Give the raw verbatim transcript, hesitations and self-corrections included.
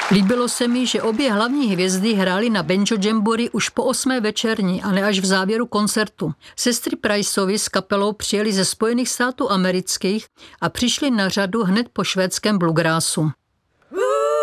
Líbilo se mi, že obě hlavní hvězdy hrály na banjo jamboree už po osmé večerní a ne až v závěru koncertu. Sestry Priceovy s kapelou přijeli ze Spojených států amerických a přišli na řadu hned po švédském bluegrassu.